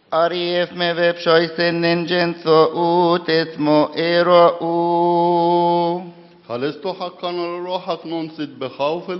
Arif me vepshoisen ninjenso utesmo ero u. هل حقا روحك ننصت بخوف